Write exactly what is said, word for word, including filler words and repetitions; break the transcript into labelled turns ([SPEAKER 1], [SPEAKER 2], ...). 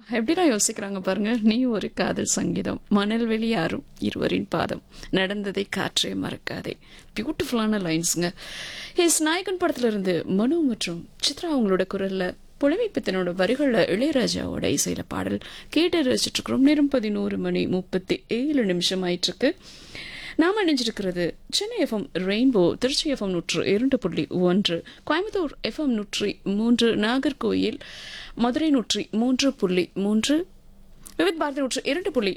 [SPEAKER 1] எப்படிலாம் யோசிக்கிறாங்க பாருங்க. நீ ஒரு காதல் சங்கீதம், மணல் வெளியாரும் இருவரின் பாதம், நடந்ததை காற்றே மறக்காதே. பியூட்டிஃபுல்லான லைன்ஸுங்க. எஸ் நாயகன் படத்துல இருந்து மனு மற்றும் சித்ரா அவங்களோட குரல்ல புலமைப்பித்தனோட வரிகள இளையராஜாவோட இசையில பாடல் கேட்டு ரசிச்சுட்டு இருக்கிறோம். நேரம் பதினோரு மணி முப்பத்தி ஏழு நிமிஷம் ஆயிட்டு இருக்கு. நாம் இணைஞ்சிருக்கிறது Chennai FM rainbow, Trichy FM நூற்று இரண்டு புள்ளி ஒன்று, கோயம்புத்தூர் எஃப்எம் நூற்றி மூன்று, நாகர்கோயில், மதுரை நூற்றி மூன்று புள்ளி மூன்று, விவித் பாரதி நூற்று இரண்டு புள்ளி